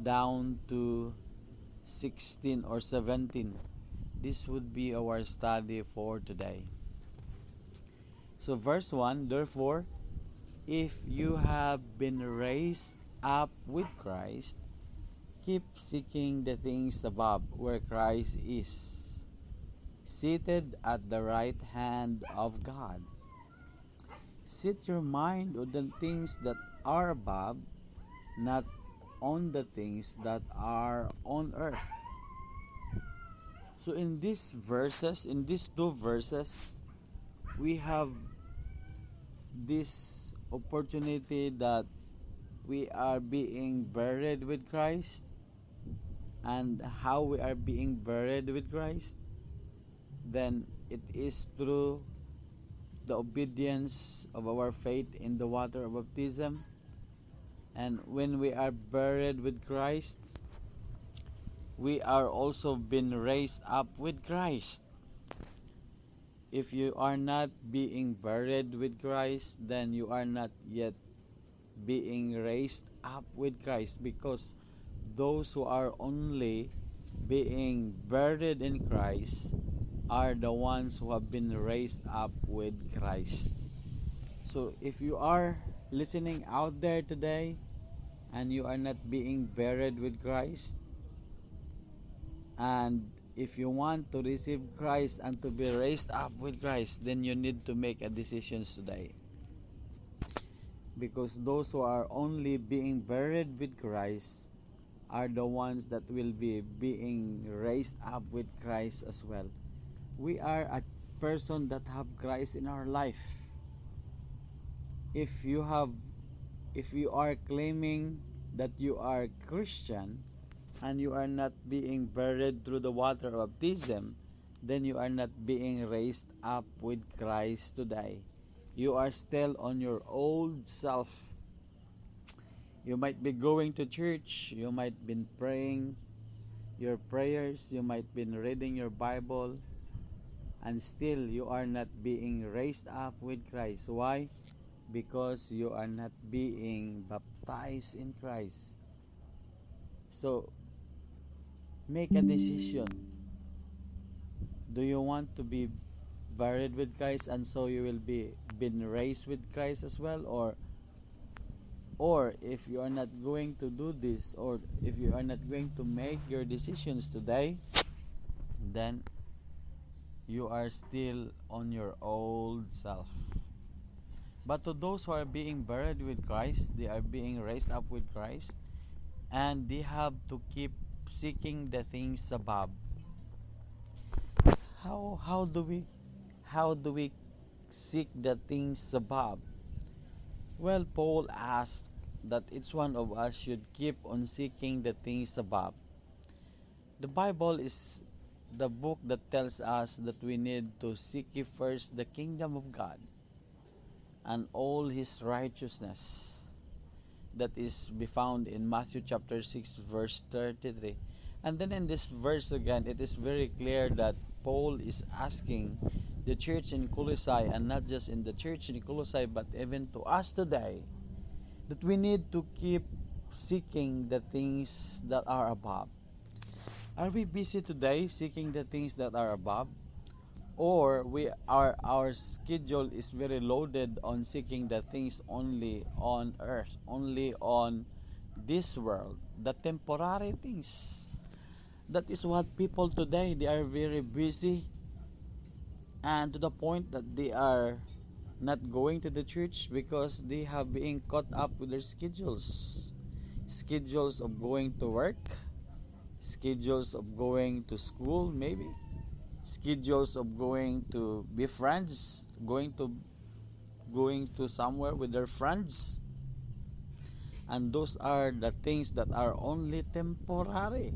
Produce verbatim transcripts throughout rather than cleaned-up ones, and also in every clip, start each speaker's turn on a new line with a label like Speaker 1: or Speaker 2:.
Speaker 1: down to sixteen or seventeen. This would be our study for today. So verse one, therefore, if you have been raised up with Christ, keep seeking the things above where Christ is, seated at the right hand of God. Set your mind on the things that are above, not on the things that are on earth. So in these verses, in these two verses, we have this opportunity that we are being buried with Christ, and how we are being buried with Christ, then it is through the obedience of our faith in the water of baptism. And when we are buried with Christ, we are also been raised up with Christ. If you are not being buried with Christ, then you are not yet being raised up with Christ, because those who are only being buried in Christ are the ones who have been raised up with Christ. So if you are listening out there today and you are not being buried with Christ, and if you want to receive Christ and to be raised up with Christ, then you need to make a decision today. Because those who are only being buried with Christ are the ones that will be being raised up with Christ as well. We are a person that have Christ in our life. If you have, if you are claiming that you are Christian and you are not being buried through the water of baptism, then you are not being raised up with Christ today. You are still on your old self. You might be going to church, you might be praying your prayers, you might be reading your Bible, and still you are not being raised up with Christ. Why? Because you are not being baptized in Christ. So, make a decision. Do you want to be buried with Christ and so you will be been raised with Christ as well? Or or if you are not going to do this, or if you are not going to make your decisions today, then you are still on your old self. But to those who are being buried with Christ, they are being raised up with Christ, and they have to keep seeking the things above. How how do we how do we seek the things above? Well, Paul asked that each one of us should keep on seeking the things above. The Bible is the book that tells us that we need to seek ye first the kingdom of God and all His righteousness. That is be found in Matthew chapter six verse thirty-three. And then in this verse again, it is very clear that Paul is asking the church in Colossae, and not just in the church in Colossae, but even to us today, that we need to keep seeking the things that are above. Are we busy today seeking the things that are above? Or we are our schedule is very loaded on seeking the things only on earth, only on this world, the temporary things. That is what people today, they are very busy, and to the point that they are not going to the church because they have been caught up with their schedules. Schedules of going to work, schedules of going to school maybe, schedules of going to be friends, going to going to somewhere with their friends. And those are the things that are only temporary.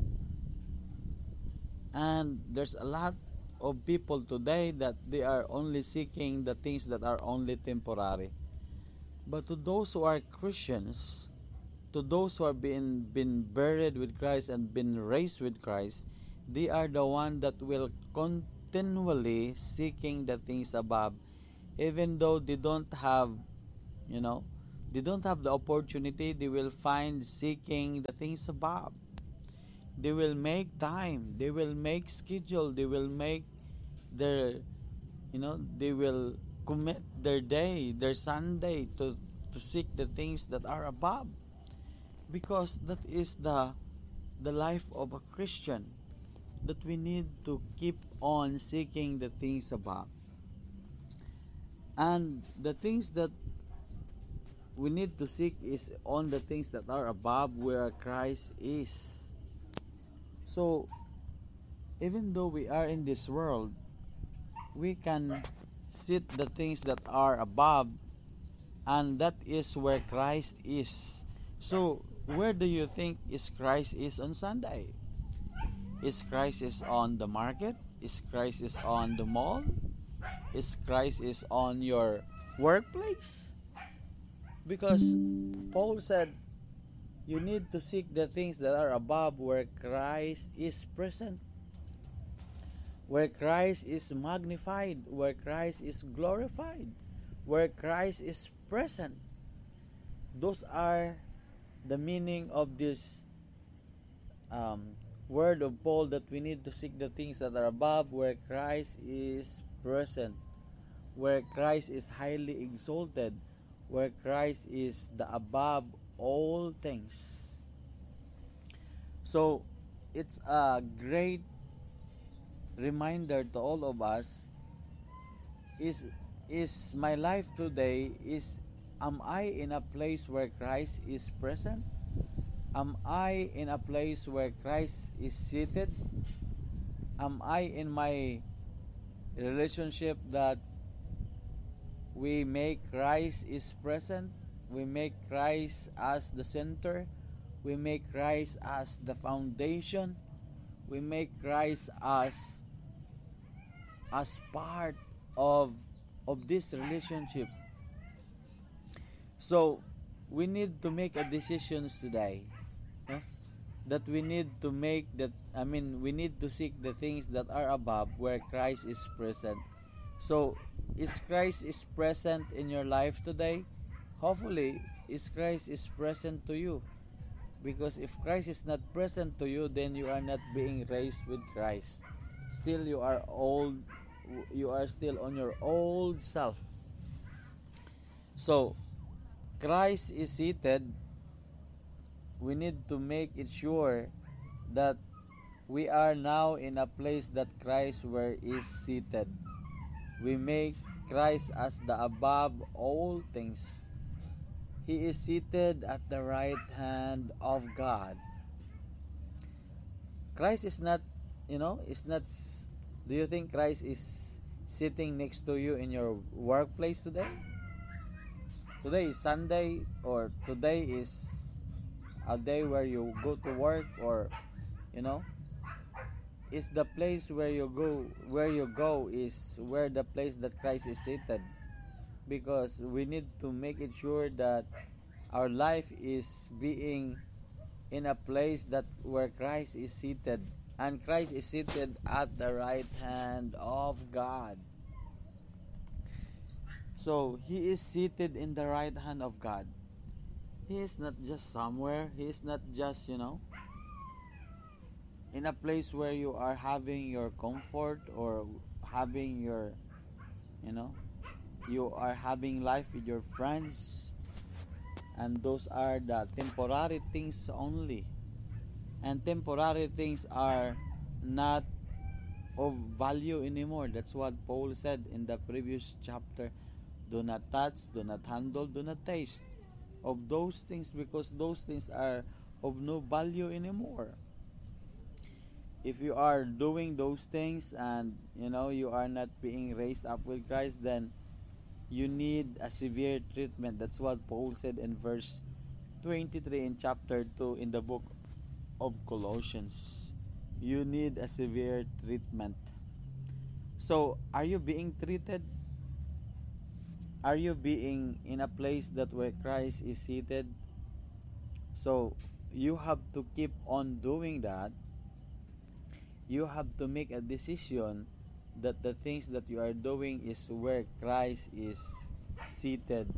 Speaker 1: And there's a lot of people today that they are only seeking the things that are only temporary. But to those who are Christians, to those who have been, been buried with Christ and been raised with Christ, they are the one that will continually seeking the things above, even though they don't have, you know, They don't have the opportunity. They will find seeking the things above. They will make time. They will make schedule. They will make their, you know, they will commit their day, their Sunday to, to seek the things that are above. Because that is the the life of a Christian, that we need to keep on seeking the things above. And the things that we need to seek is on the things that are above, where Christ is. So even though we are in this world, we can seek the things that are above, and that is where Christ is. So where do you think is Christ is on Sunday? Is Christ is on the market? Is Christ is on the mall? Is Christ is on your workplace? Because Paul said you need to seek the things that are above, where Christ is present, where Christ is magnified, where Christ is glorified, where Christ is present. Those are the meaning of this um, word of Paul, that we need to seek the things that are above, where Christ is present, where Christ is highly exalted, where Christ is the above all things. So it's a great reminder to all of us, is is my life today, is am I in a place where Christ is present? Am I in a place where Christ is seated? Am I in my relationship that we make Christ is present? We make Christ as the center. We make Christ as the foundation. We make Christ as as part of of this relationship. So we need to make a decisions today, no? That we need to make that I mean we need to seek the things that are above, where Christ is present. So is Christ is present in your life today? Hopefully is Christ is present to you. Because if Christ is not present to you, then you are not being raised with Christ. Still you are old, you are still on your old self. So Christ is seated. We need to make it sure that we are now in a place that Christ where is seated. We make Christ as the above all things. He is seated at the right hand of God. Christ is not, you know, is not. Do you think Christ is sitting next to you in your workplace today? Today is Sunday, or today is a day where you go to work, or you know, is the place where you go where you go is where the place that Christ is seated. Because we need to make it sure that our life is being in a place that where Christ is seated, and Christ is seated at the right hand of God. So he is seated in the right hand of God. He is not just somewhere. He is not just, you know, in a place where you are having your comfort, or having your, you know, you are having life with your friends, and those are the temporary things only. And temporary things are not of value anymore. That's what Paul said in the previous chapter. Do not touch, do not handle, do not taste of those things, because those things are of no value anymore. If you are doing those things, and you know you are not being raised up with Christ, then you need a severe treatment. That's what Paul said in verse twenty-three in chapter two in the book of Colossians. You need a severe treatment. So, are you being treated? Are you being in a place that where Christ is seated? So, you have to keep on doing that. You have to make a decision that the things that you are doing is where Christ is seated.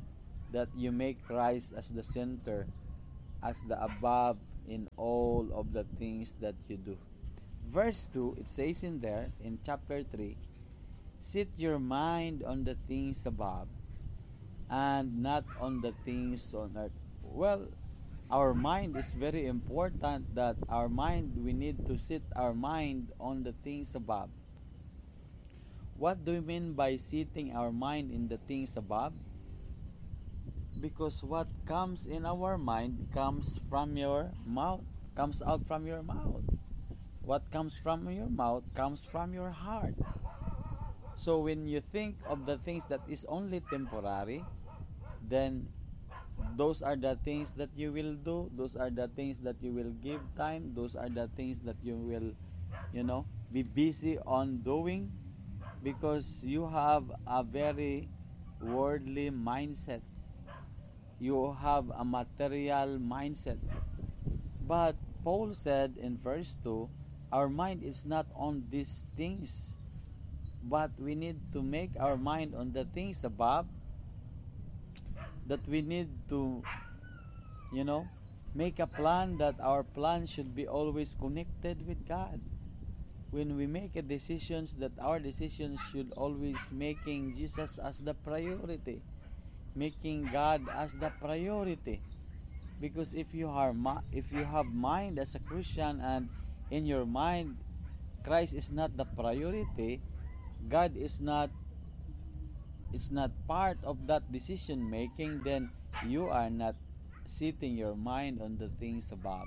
Speaker 1: that you make Christ as the center, as the above in all of the things that you do. Verse two, it says in there, in chapter three, set your mind on the things above and not on the things on earth. Well, our mind is very important, that our mind, we need to set our mind on the things above. What do you mean by setting our mind in the things above? Because what comes in our mind comes from your mouth, comes out from your mouth. What comes from your mouth comes from your heart. So when you think of the things that is only temporary, then those are the things that you will do, those are the things that you will give time, those are the things that you will, you know, be busy on doing, because you have a very worldly mindset. You have a material mindset. But Paul said in verse two, our mind is not on these things, but we need to make our mind on the things above, that we need to, you know, make a plan, that our plan should be always connected with God. When we make a decisions, that our decisions should always making Jesus as the priority, making God as the priority. Because if you are if you have mind as a Christian, and in your mind Christ is not the priority, God is not it's not part of that decision making, then you are not setting your mind on the things above.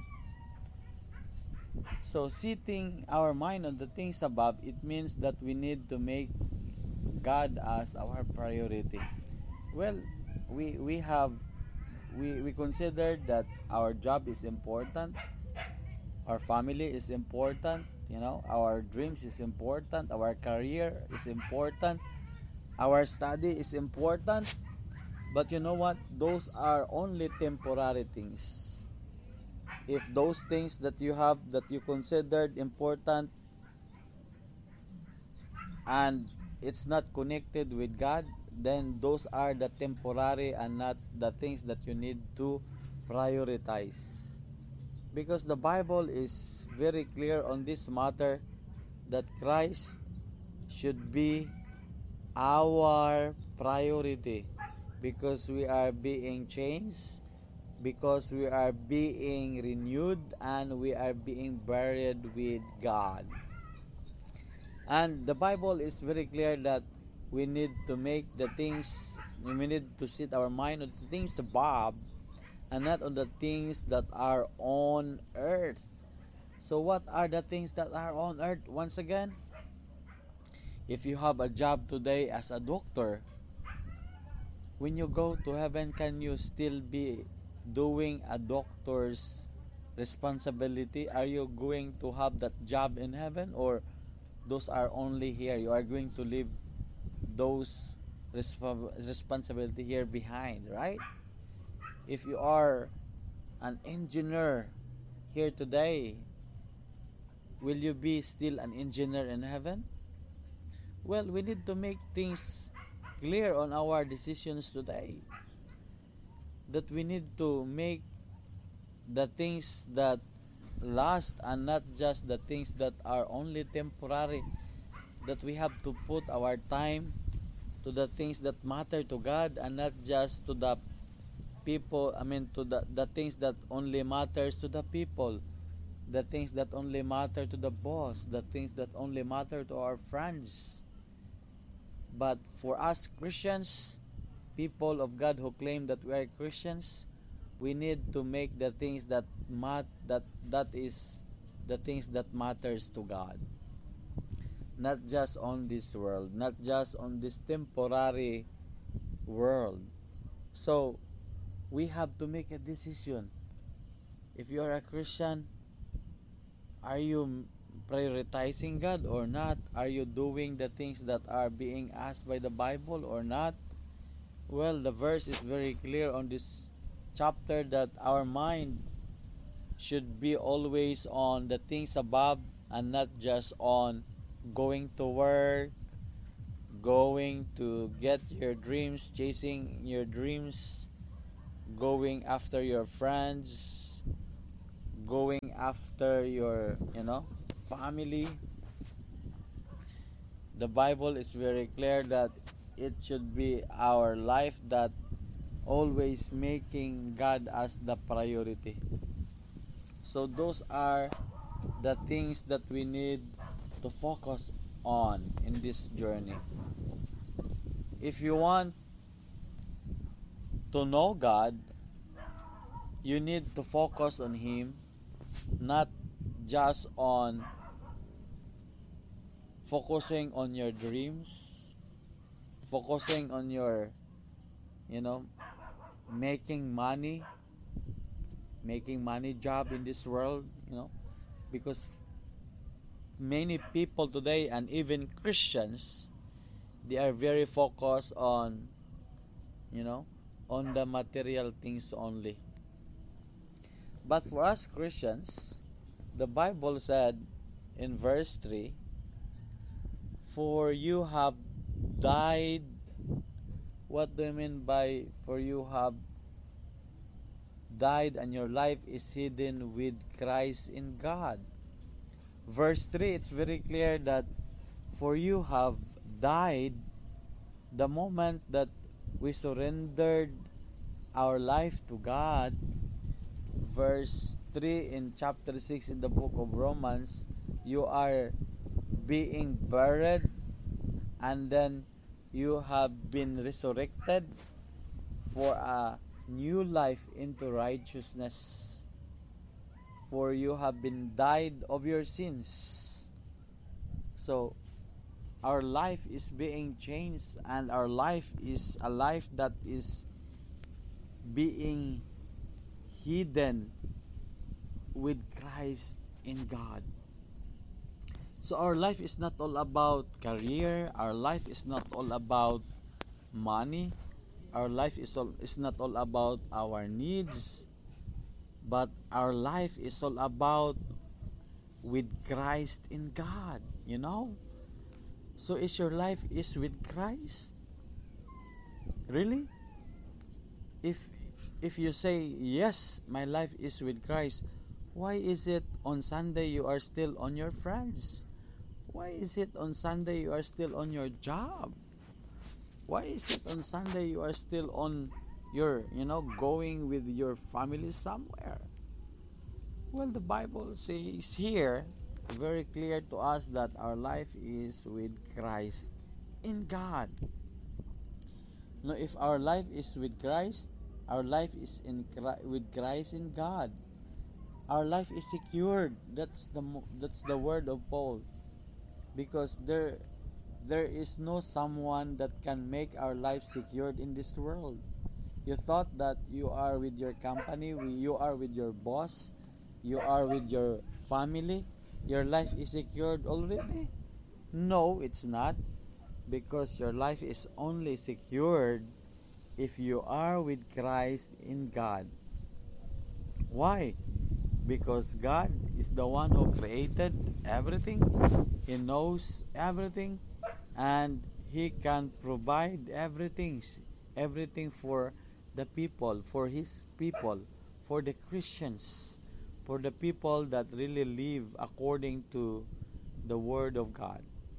Speaker 1: So setting our mind on the things above, it means that we need to make God as our priority. Well, we we have we, we consider that our job is important, our family is important, you know, our dreams is important, our career is important, our study is important. But you know what? Those are only temporary things. If those things that you have, that you considered important, and it's not connected with God, then those are the temporary and not the things that you need to prioritize. Because the Bible is very clear on this matter, that Christ should be our priority, because we are being changed, because we are being renewed, and we are being buried with God. And the Bible is very clear that we need to make the things, we need to set our mind on the things above and not on the things that are on earth. So what are the things that are on earth? Once again, if you have a job today as a doctor, when you go to heaven, can you still be doing a doctor's responsibility? Are you going to have that job in heaven, or those are only here? You are going to leave those resp- responsibility here behind, right? If you are an engineer here today, will you be still an engineer in heaven? Well, we need to make things clear on our decisions today, that we need to make the things that last and not just the things that are only temporary, that we have to put our time to the things that matter to God, and not just to the people, I mean to the, the things that only matters to the people, the things that only matter to the boss, the things that only matter to our friends. But for us Christians, people of God who claim that we are Christians, we need to make the things that mat that that is the things that matters to God, not just on this world, not just on this temporary world. So we have to make a decision. If you are a Christian, are you prioritizing God or not? Are you doing the things that are being asked by the Bible or not? Well, the verse is very clear on this chapter, that our mind should be always on the things above and not just on going to work, going to get your dreams, chasing your dreams, going after your friends, going after your, you know, family. The Bible is very clear that it should be our life that always making God as the priority. So those are the things that we need to focus on in this journey. If you want to know God, you need to focus on Him, not just on focusing on your dreams, focusing on your, you know, making money, making money job in this world, you know, because many people today and even Christians, they are very focused on, you know, on the material things only. But for us Christians, the Bible said in verse three, for you have died. What do you mean by for you have died and your life is hidden with Christ in God? Verse three, it's very clear that for you have died the moment that we surrendered our life to God. Verse three in chapter six in the book of Romans, you are being buried and then you have been resurrected for a new life into righteousness. For you have been died of your sins. So our life is being changed, and our life is a life that is being hidden with Christ in God. So our life is not all about career, our life is not all about money, our life is all, is not all about our needs, but our life is all about with Christ in God, you know? So is your life is with Christ? Really? If if you say, yes, my life is with Christ, why is it on Sunday you are still on your friends? Why is it on Sunday you are still on your job? Why is it on Sunday you are still on your, you know, going with your family somewhere? Well, the Bible says here, very clear to us that our life is with Christ in God. Now, if our life is with Christ, our life is in with Christ in God. Our life is secured. That's the that's the word of Paul. Because there there is no someone that can make our life secured in this world. You thought that you are with your company, you are with your boss, you are with your family, your life is secured already? No, it's not. Because your life is only secured if you are with Christ in God. Why? Because God is the one who created everything. He knows everything, and He can provide everything, everything for the people, for His people, for the Christians, for the people that really live according to the Word of God.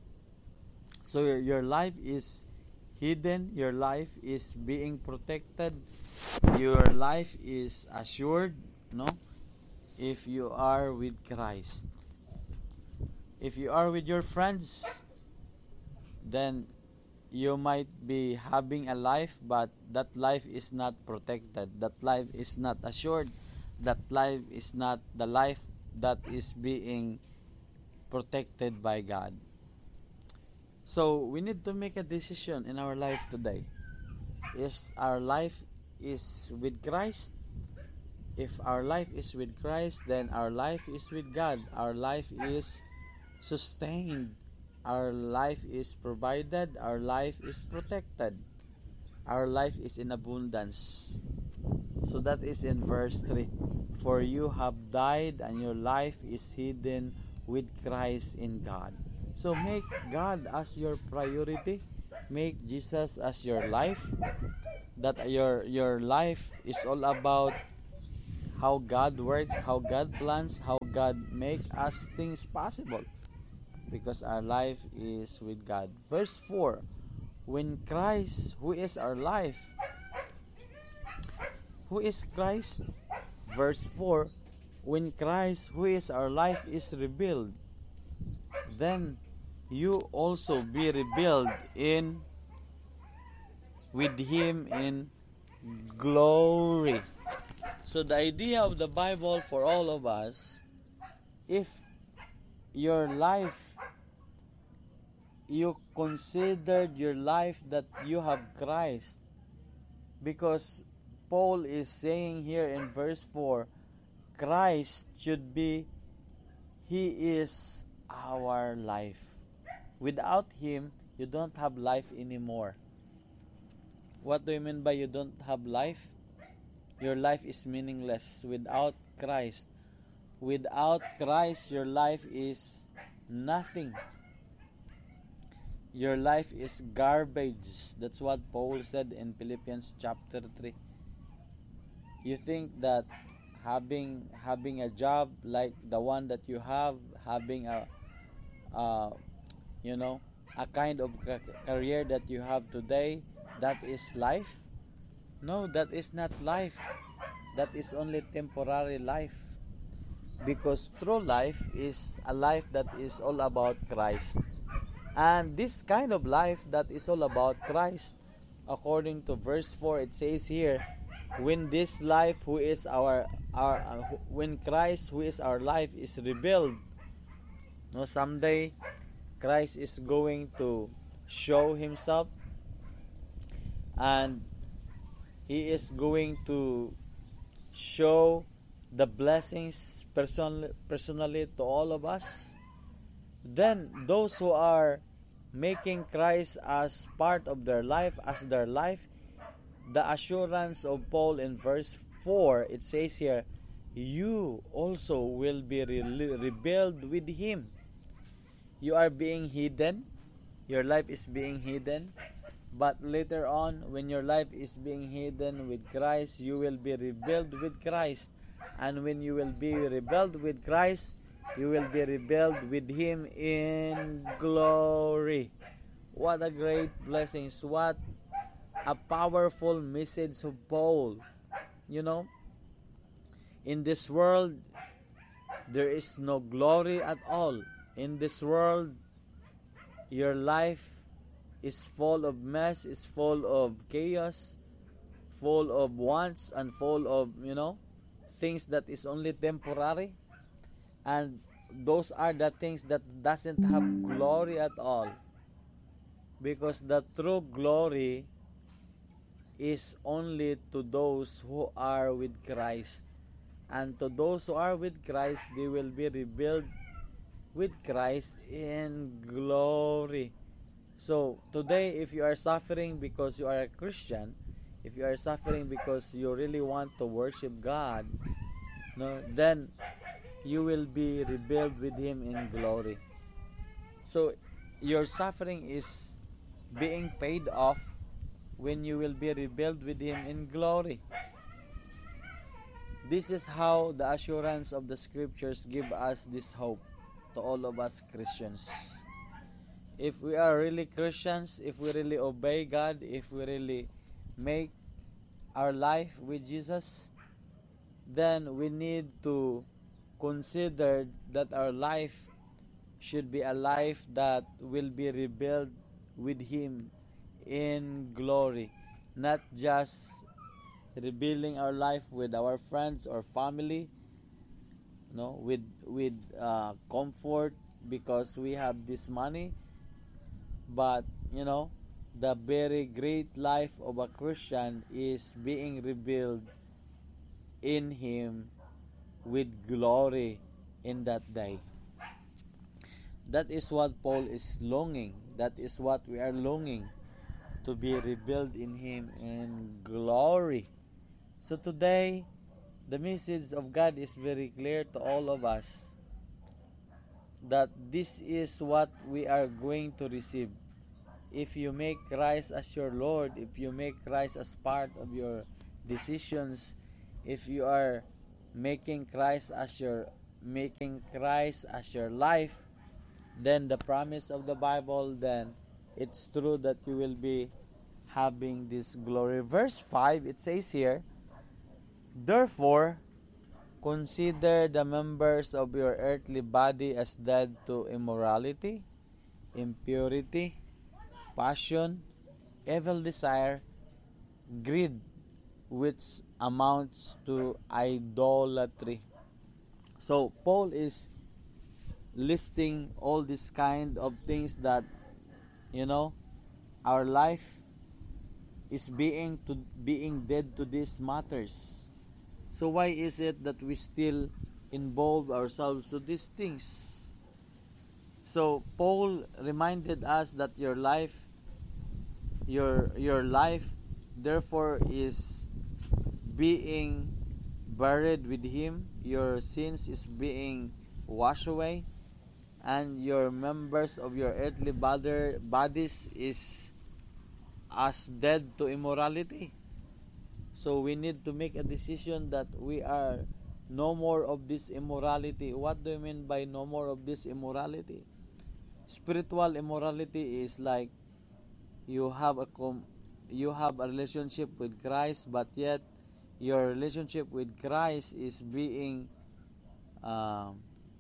Speaker 1: So your, your life is hidden, your life is being protected, your life is assured, no? If you are with Christ. If you are with your friends, then you might be having a life, but that life is not protected. That life is not assured. That life is not the life that is being protected by God. So we need to make a decision in our life today. Is our life is with Christ? If our life is with Christ, then our life is with God. Our life is sustained. Our life is provided. Our life is protected. Our life is in abundance. So that is in verse three. For you have died and your life is hidden with Christ in God. So make God as your priority. Make Jesus as your life. that your your life is all about how God works, how God plans, how God make us things possible, because our life is with God. Verse four, when Christ, who is our life, who is Christ? Verse four, when Christ, who is our life, is revealed, then you also be revealed in with him in glory. So the idea of the Bible for all of us, if your life, you considered your life that you have Christ, because Paul is saying here in verse four, Christ should be, he is our life. Without him, you don't have life anymore. What do you mean by you don't have life? Your life is meaningless without Christ. Without Christ, your life is nothing. Your life is garbage. That's what Paul said in Philippians chapter three. You think that having having a job like the one that you have, having a uh, you know, a kind of career that you have today, that is life? No, that is not life. That is only temporary life. Because true life is a life that is all about Christ. And this kind of life that is all about Christ, according to verse four, it says here, when this life who is our our uh, when Christ who is our life is revealed, no, someday Christ is going to show himself, and he is going to show the blessings person, personally to all of us. Then those who are making Christ as part of their life, as their life, the assurance of Paul in verse four, it says here, you also will be re- revealed with him. You are being hidden. Your life is being hidden. But later on, when your life is being hidden with Christ, you will be revealed with Christ. And when you will be revealed with Christ, you will be revealed with him in glory. What a great blessing. What a powerful message of Paul. You know, in this world, there is no glory at all. In this world, your life is full of mess, is full of chaos, full of wants, and full of, you know, things that is only temporary. And those are the things that doesn't have glory at all. Because the true glory is only to those who are with Christ. And to those who are with Christ, they will be revealed with Christ in glory. So today, if you are suffering because you are a Christian, if you are suffering because you really want to worship God, no, then you will be revealed with him in glory. So your suffering is being paid off when you will be revealed with him in glory. This is how the assurance of the scriptures give us this hope to all of us Christians. If we are really Christians, if we really obey God, if we really make our life with Jesus, then we need to consider that our life should be a life that will be revealed with him in glory. Not just revealing our life with our friends or family, no, with with uh, comfort because we have this money, but you know, the very great life of a Christian is being revealed in him with glory in that day. That is what Paul is longing. That is what we are longing, to be revealed in him in glory. So today, the message of God is very clear to all of us, that this is what we are going to receive if you make Christ as your Lord, if you make Christ as part of your decisions, if you are making Christ as your making Christ as your life, then the promise of the Bible, then it's true that you will be having this glory. Verse five, it says here, therefore, consider the members of your earthly body as dead to immorality, impurity, passion, evil desire, greed, which amounts to idolatry. So Paul is listing all these kind of things that, you know, our life is being to being dead to these matters. So why is it that we still involve ourselves to these things? So Paul reminded us that your life your your life therefore is being buried with him, your sins is being washed away, and your members of your earthly body, bodies is as dead to immorality. So we need to make a decision that we are no more of this immorality. What do you mean by no more of this immorality? Spiritual immorality is like you have a com- you have a relationship with Christ, but yet your relationship with Christ is being um,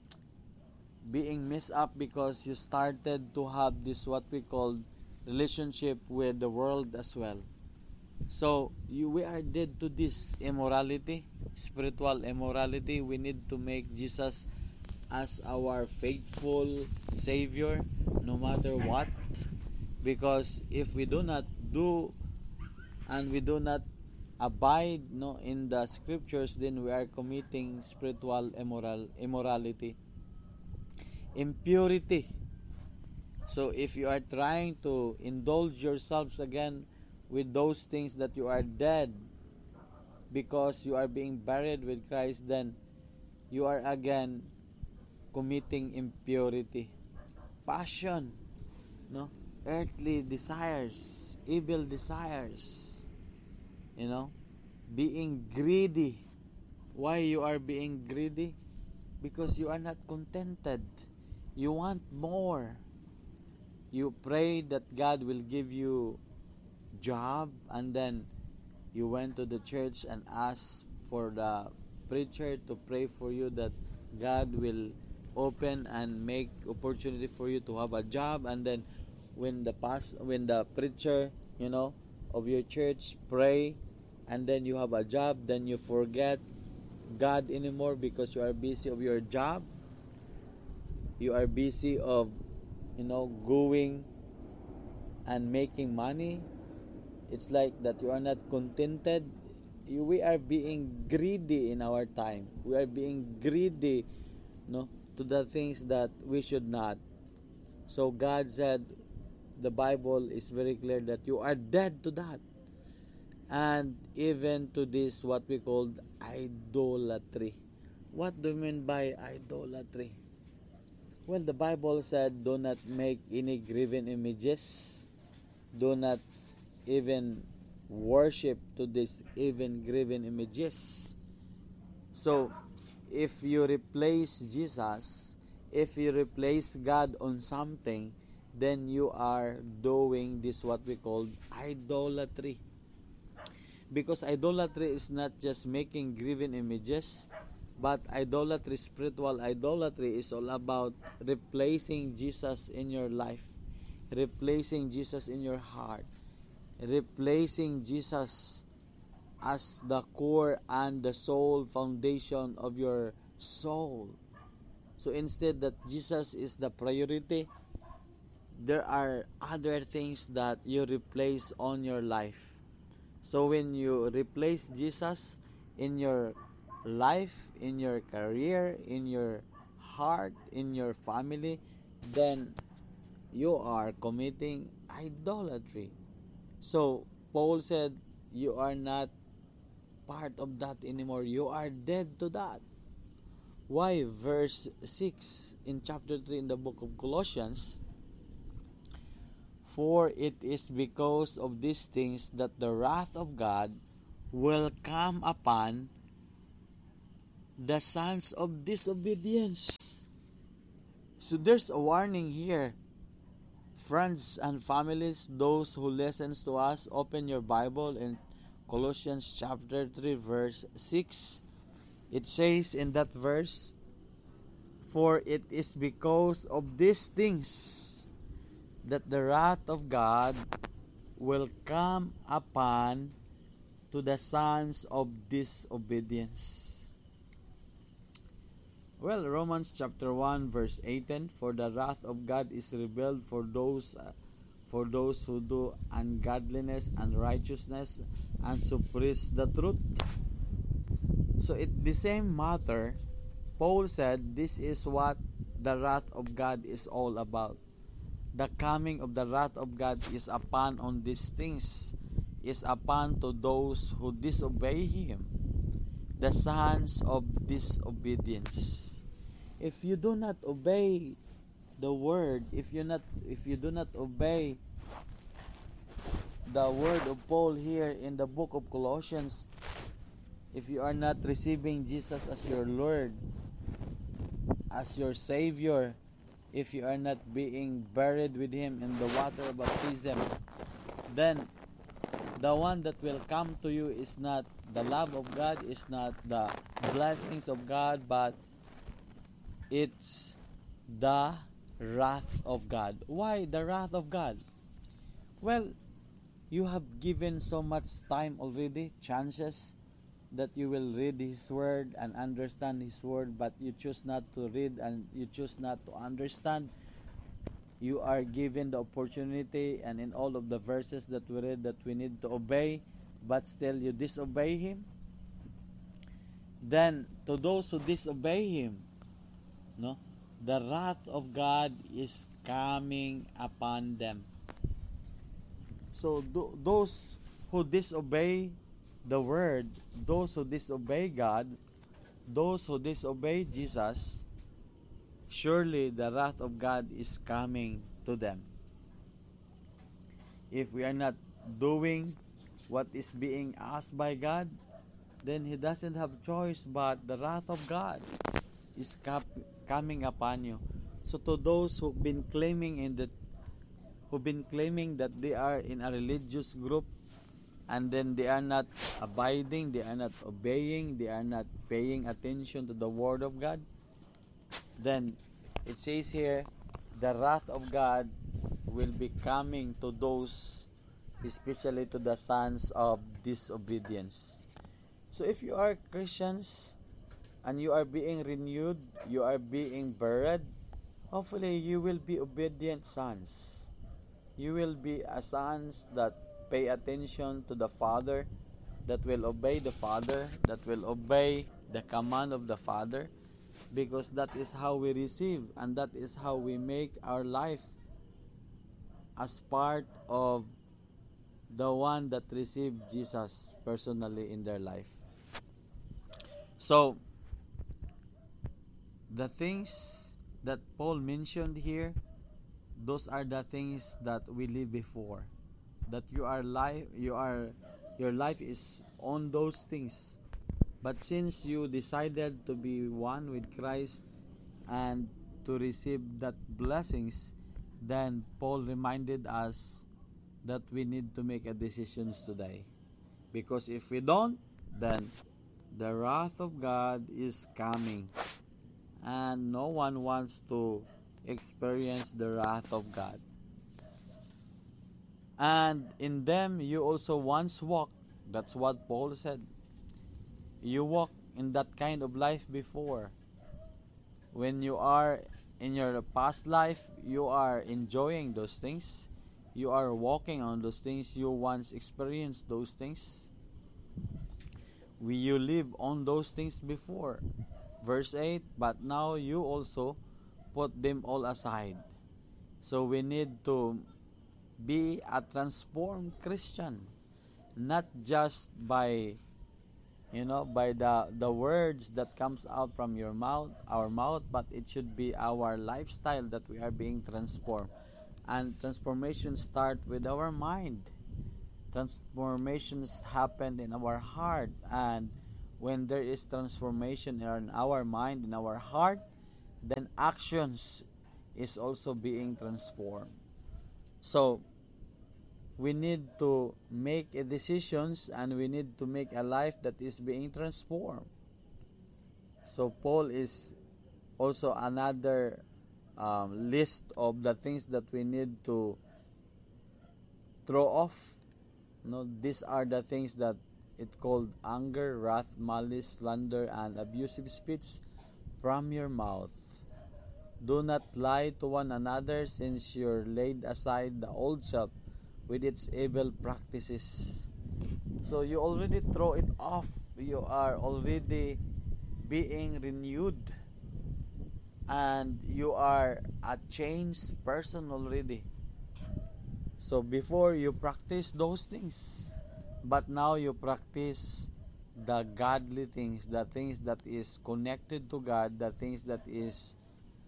Speaker 1: being messed up because you started to have this what we call relationship with the world as well. So you we are dead to this immorality, spiritual immorality. We need to make Jesus as our faithful Savior no matter what, because if we do not do and we do not abide no in the scriptures, then we are committing spiritual immoral immorality, impurity. So if you are trying to indulge yourselves again with those things that you are dead because you are being buried with Christ, then you are again committing impurity. Passion, no, earthly desires, evil desires, you know, being greedy. Why you are being greedy? Because you are not contented. You want more. You pray that God will give you job, and then you went to the church and asked for the preacher to pray for you that God will open and make opportunity for you to have a job, and then when the past when the preacher, you know, of your church pray, and then you have a job, then you forget God anymore because you are busy of your job. You are busy of, you know, going and making money. It's like that you are not contented. You, we are being greedy in our time. We are being greedy, no, to the things that we should not. So God said, the Bible is very clear that you are dead to that. And even to this what we call idolatry. What do you mean by idolatry? Well, the Bible said, do not make any graven images. Do not even worship to these even graven images. So, if you replace Jesus, if you replace God on something, then you are doing this what we call idolatry. Because idolatry is not just making graven images, but idolatry, spiritual idolatry, is all about replacing Jesus in your life, replacing Jesus in your heart, replacing Jesus as the core and the soul foundation of your soul. So instead that Jesus is the priority, there are other things that you replace on your life. So when you replace Jesus in your life, in your career, in your heart, in your family, then you are committing idolatry. So Paul said, you are not part of that anymore. You are dead to that. Why? Verse six in chapter three in the book of Colossians, For it is because of these things that the wrath of God will come upon the sons of disobedience. So there's a warning here. Friends and families, those who listens to us, open your Bible in Colossians chapter three verse six. It says in that verse, for it is because of these things that the wrath of God will come upon to the sons of disobedience. Well, Romans chapter one verse eighteen, for the wrath of God is revealed for those uh, for those who do ungodliness and unrighteousness and suppress the truth. So it the same matter, Paul said this is what the wrath of God is all about. The coming of the wrath of God is upon on these things, is upon to those who disobey Him, the sons of disobedience. If you do not obey the word, if you not if you do not obey the word of Paul here in the book of Colossians, if you are not receiving Jesus as your Lord, as your Savior, if you are not being buried with Him in the water of baptism, then the one that will come to you is not the love of God, is not the blessings of God, but it's the wrath of God. Why the wrath of God? Well, you have given so much time already, chances that you will read His Word and understand His Word, but you choose not to read and you choose not to understand. You are given the opportunity, and in all of the verses that we read that we need to obey, but still you disobey Him. Then to those who disobey Him, no, the wrath of God is coming upon them. So th- those who disobey the word, those who disobey God, those who disobey Jesus, surely the wrath of God is coming to them. If we are not doing what is being asked by God, then He doesn't have choice, but the wrath of God is cap- coming upon you. So to those who've been claiming in the who've been claiming that they are in a religious group, and then they are not abiding, they are not obeying, they are not paying attention to the Word of God, then it says here, the wrath of God will be coming to those, especially to the sons of disobedience. So if you are Christians and you are being renewed, you are being buried, hopefully you will be obedient sons. You will be a sons that pay attention to the Father, that will obey the Father, that will obey the command of the Father, because that is how we receive and that is how we make our life as part of the one that received Jesus personally in their life. So, the things that Paul mentioned here, those are the things that we live before. That you are life, you are, your life is on those things. But since you decided to be one with Christ and to receive that blessings, then Paul reminded us that we need to make a decisions today. Because if we don't, then the wrath of God is coming. And no one wants to experience the wrath of God. And in them you also once walked. That's what Paul said. You walk in that kind of life before. When you are in your past life, you are enjoying those things. You are walking on those things. You once experienced those things. We, you live on those things before. Verse eight, but now you also put them all aside. So we need to be a transformed Christian, not just by, you know, by the the words that comes out from your mouth, our mouth, but it should be our lifestyle that we are being transformed. And transformation start with our mind. Transformations happen in our heart, and when there is transformation in our mind, in our heart, then actions is also being transformed. So we need to make a decisions, and we need to make a life that is being transformed. So Paul is also another um, list of the things that we need to throw off. No, these are the things that it called anger, wrath, malice, slander, and abusive speech from your mouth. Do not lie to one another, since you're laid aside the old self with its evil practices. So you already throw it off. You are already being renewed, and you are a changed person already. So before you practice those things, but now you practice the godly things, the things that is connected to God, the things that is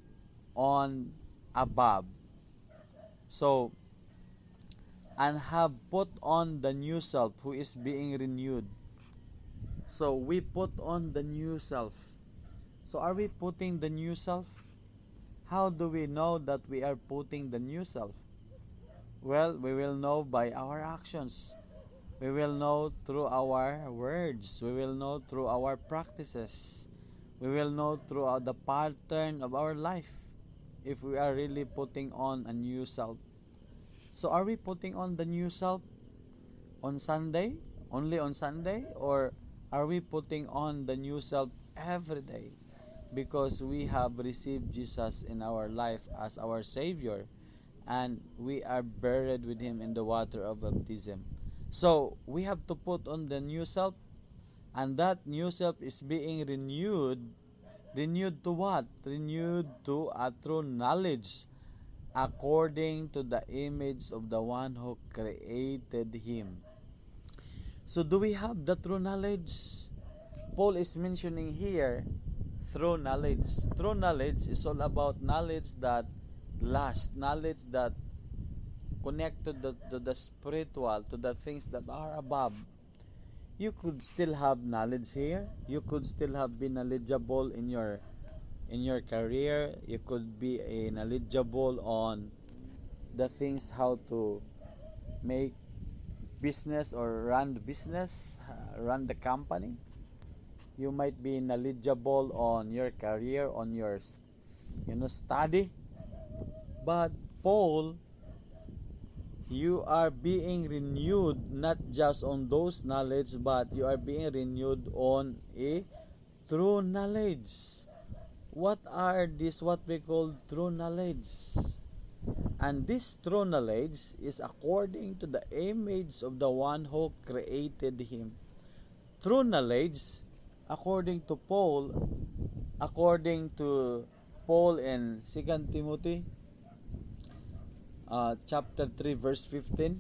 Speaker 1: on above. So, and have put on the new self who is being renewed. So we put on the new self. So are we putting the new self? How do we know that we are putting the new self? Well, we will know by our actions. We will know through our words. We will know through our practices. We will know through the pattern of our life if we are really putting on a new self. So are we putting on the new self on Sunday? Only on Sunday? Or are we putting on the new self every day? Because we have received Jesus in our life as our Savior, and we are buried with Him in the water of baptism. So we have to put on the new self, and that new self is being renewed. Renewed to what? Renewed to a true knowledge, according to the image of the one who created him. So do we have the true knowledge? Paul is mentioning here true knowledge. True knowledge is all about knowledge that lasts, knowledge that connect to the, to the spiritual, to the things that are above. You could still have knowledge here. You could still have been knowledgeable in your in your career. You could be a knowledgeable on the things how to make business or run the business, uh, run the company. You might be knowledgeable on your career, on your you know study. But Paul, you are being renewed not just on those knowledge, but you are being renewed on a true knowledge. What are this what we call true knowledge? And this true knowledge is according to the image of the one who created him. True knowledge, according to Paul, according to Paul in Second Timothy uh, chapter three verse fifteen,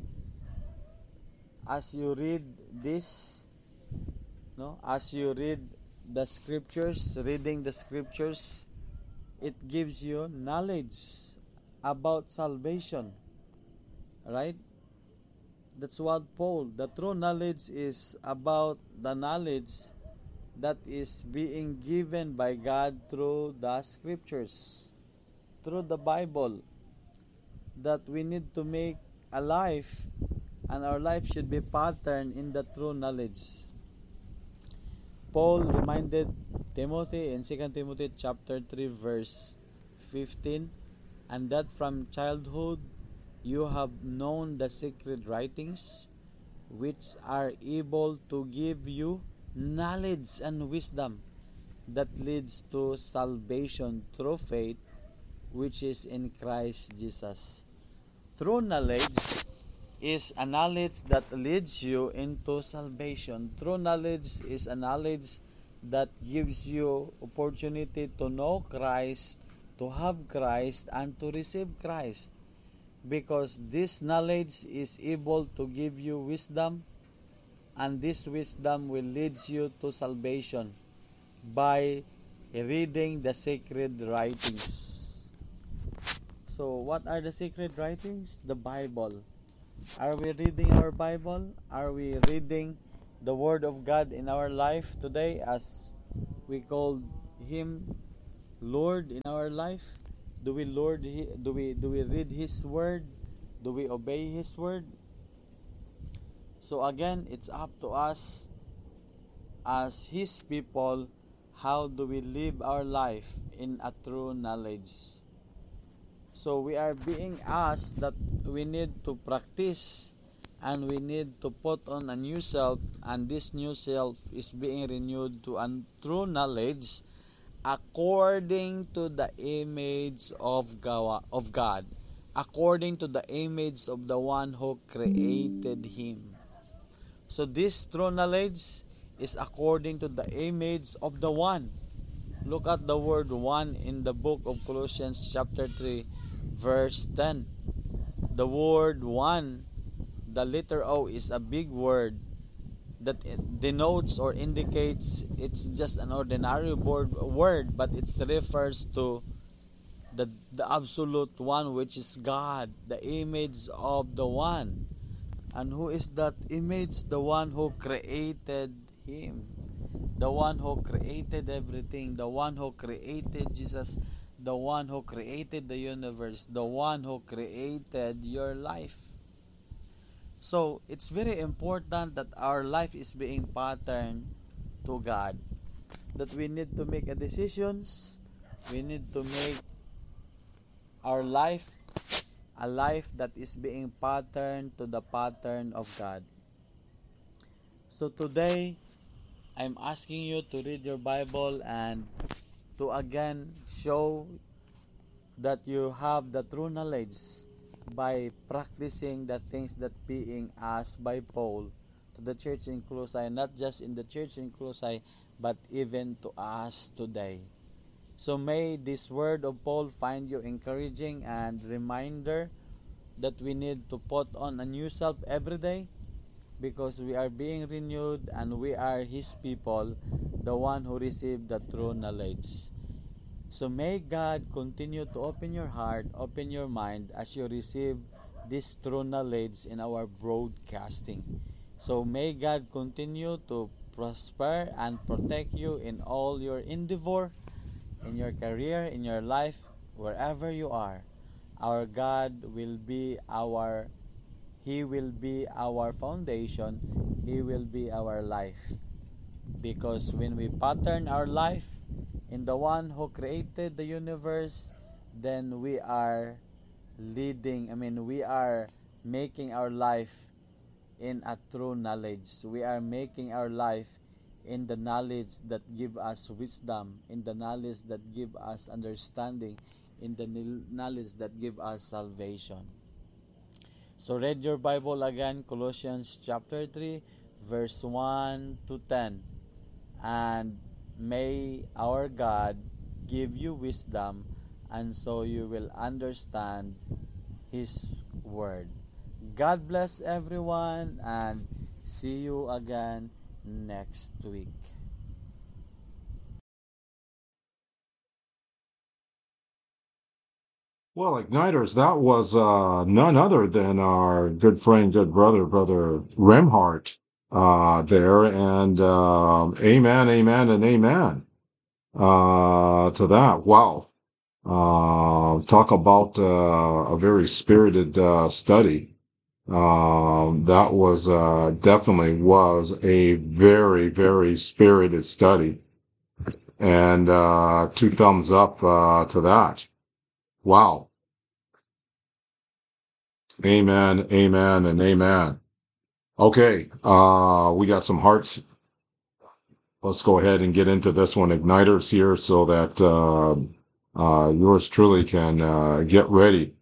Speaker 1: as you read this, no, as you read the scriptures, reading the scriptures, it gives you knowledge about salvation, right? That's what Paul, the true knowledge is about the knowledge that is being given by God through the scriptures, through the Bible, that we need to make a life, and our life should be patterned in the true knowledge. Paul reminded Timothy in Second Timothy chapter three verse fifteen, and that from childhood you have known the sacred writings, which are able to give you knowledge and wisdom that leads to salvation through faith, which is in Christ Jesus. True knowledge is a knowledge that leads you into salvation. True knowledge is a knowledge that gives you opportunity to know Christ, to have Christ, and to receive Christ. Because this knowledge is able to give you wisdom, and this wisdom will lead you to salvation by reading the sacred writings. So, what are the sacred writings? The Bible. Are we reading our Bible? Are we reading the Word of God in our life today as we call Him Lord in our life? Do we Lord do we do we read His Word? Do we obey His Word? So again, it's up to us as His people. How do we live our life in a true knowledge? So we are being asked that we need to practice and we need to put on a new self, and this new self is being renewed to a true knowledge according to the image of God, of God, according to the image of the one who created him. So this true knowledge is according to the image of the one. Look at the word one in the book of Colossians chapter three verse ten. The word one, the letter O is a big word that denotes or indicates it's just an ordinary word, word but it refers to the, the absolute one, which is God, the image of the one. And who is that image? The one who created him, the one who created everything, the one who created Jesus, the one who created the universe, the one who created your life. So it's very important that our life is being patterned to God, that we need to make a decisions, we need to make our life a life that is being patterned to the pattern of God. So today, I'm asking you to read your Bible and to again show that you have the true knowledge by practicing the things that being asked by Paul to the church in Colossae, not just in the church in Colossae, but even to us today. So may this word of Paul find you encouraging and reminder that we need to put on a new self every day, because we are being renewed and we are His people, the one who received the true knowledge. So may God continue to open your heart, open your mind as you receive this true knowledge in our broadcasting. So may God continue to prosper and protect you in all your endeavor, in your career, in your life, wherever you are. Our God will be our He will be our foundation. He will be our life. Because when we pattern our life in the one who created the universe, then we are leading, I mean, we are making our life in a true knowledge. We are making our life in the knowledge that give us wisdom, in the knowledge that give us understanding, in the knowledge that give us salvation. So read your Bible again, Colossians chapter three, verse one to ten. And may our God give you wisdom, and so you will understand His word. God bless everyone, and see you again next week.
Speaker 2: Well, Igniters, that was uh, none other than our good friend, good brother, brother Remhart uh, there. And um amen, amen, and amen uh, to that. Wow. Uh, talk about uh, a very spirited uh, study. Um, that was uh, definitely was a very, very spirited study. And uh, two thumbs up uh, to that. Wow. Amen, amen, and amen. Okay, uh, we got some hearts. Let's go ahead and get into this one, igniters here, so that uh, uh, yours truly can uh, get ready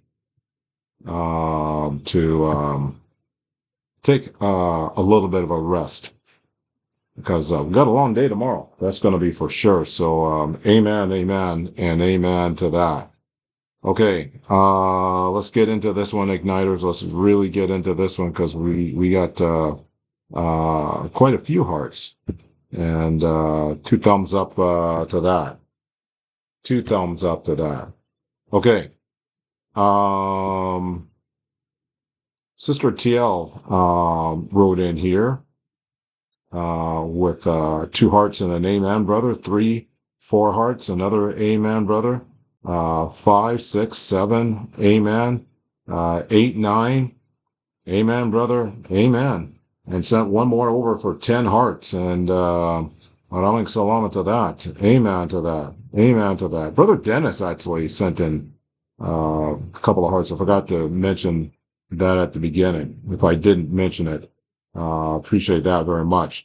Speaker 2: um, to um, take uh, a little bit of a rest, because uh, we've got a long day tomorrow. That's going to be for sure. So, um, amen, amen, and amen to that. Okay, uh, let's get into this one, igniters. Let's really get into this one, because we we got uh, uh, quite a few hearts, and uh, two thumbs up uh, to that. Two thumbs up to that. Okay, Um, Sister T L um, wrote in here uh, with uh, two hearts and an amen, brother. Three, four hearts, another amen, brother. Uh, five, six, seven, amen. Uh, eight, nine, amen, brother. Amen. And sent one more over for ten hearts. And uh, Maraming salamat to that. Amen to that. Amen to that. Brother Dennis actually sent in uh, a couple of hearts. I forgot to mention that at the beginning. If I didn't mention it, uh, appreciate that very much.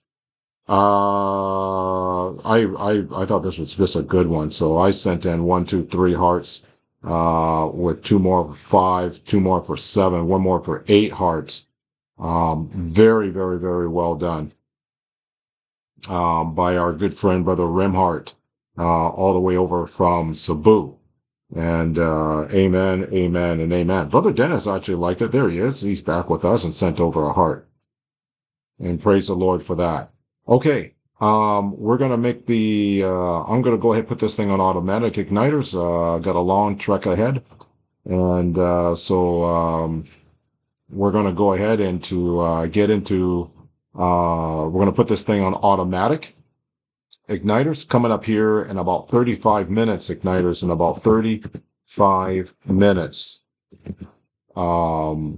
Speaker 2: Uh, I, I, I thought this was just a good one. So I sent in one, two, three hearts, uh, with two more for five, two more for seven, one more for eight hearts. Um, very, very, very well done. Um, by our good friend, Brother Remhart, uh, all the way over from Cebu. And, uh, amen, amen, and amen. Brother Dennis actually liked it. There he is. He's back with us and sent over a heart. And praise the Lord for that. Okay. Um, we're going to make the, uh, I'm going to go ahead and put this thing on automatic igniters. Uh, got a long trek ahead. And, uh, so, um, we're going to go ahead and to, uh, get into, uh, we're going to put this thing on automatic igniters coming up here in about thirty-five minutes, igniters in about thirty-five minutes. Um,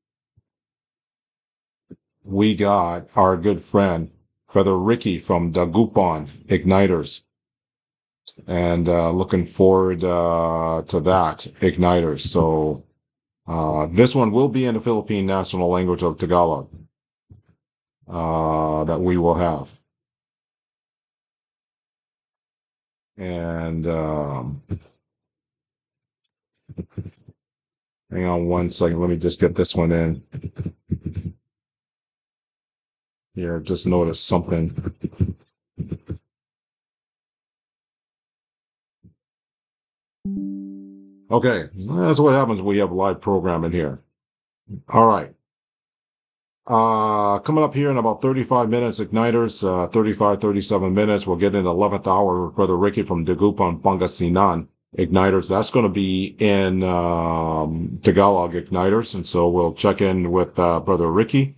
Speaker 2: we got our good friend, Brother Ricky from Dagupan Igniters. And uh, looking forward uh, to that, Igniters. So uh, this one will be in the Philippine national language of Tagalog uh, that we will have. And um, hang on one second. Let me just get this one in. Here, just noticed something. Okay, that's what happens when we have live programming here. All right. Uh, coming up here in about thirty-five minutes, Igniters, uh, thirty-five, thirty-seven minutes. We'll get into eleventh hour with Brother Ricky from Dagupan, Pangasinan. Igniters. That's going to be in um, Tagalog Igniters. And so we'll check in with uh, Brother Ricky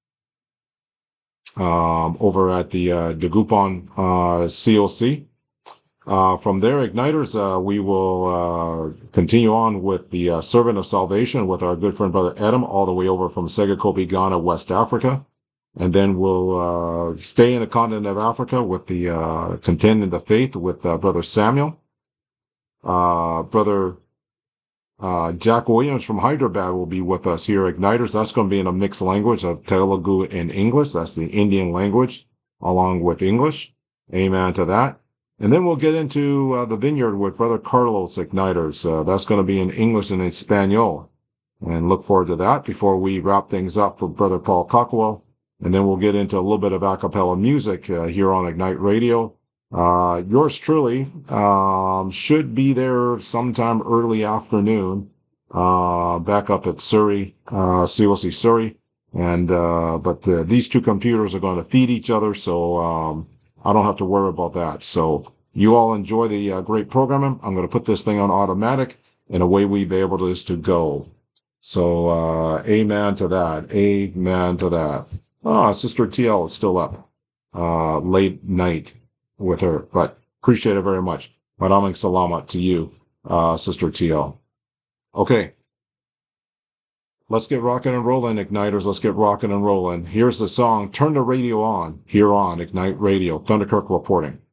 Speaker 2: um, over at the uh, Dagupan uh, C O C. Uh, from there, Igniters, uh, we will uh, continue on with the uh, Servant of Salvation with our good friend Brother Adam, all the way over from Segakobi, Ghana, West Africa. And then we'll uh, stay in the continent of Africa with the uh, Contend in the Faith with uh, Brother Samuel. Uh, Brother uh, Jack Williams from Hyderabad will be with us here, Igniters. That's going to be in a mixed language of Telugu and English. That's the Indian language along with English. Amen to that. And then we'll get into uh, the vineyard with Brother Carlos Igniters. Uh, that's going to be in English and Espanol. And look forward to that before we wrap things up for Brother Paul Cockwell. And then we'll get into a little bit of a cappella music uh, here on Ignite Radio. Uh, yours truly um, should be there sometime early afternoon uh, back up at Surrey, uh, C O C Surrey. And uh, but uh, these two computers are going to feed each other, so um, I don't have to worry about that. So you all enjoy the uh, great programming. I'm going to put this thing on automatic, and away we be able to is to go. So uh, amen to that. Amen to that. Oh, Sister T L is still up. Uh, late night with her, but appreciate it very much. Maraming salamat to you, uh, Sister T L. Okay. Let's get rocking and rolling, Igniters. Let's get rocking and rolling. Here's the song, Turn the Radio On, here on Ignite Radio. Thunderkirk reporting.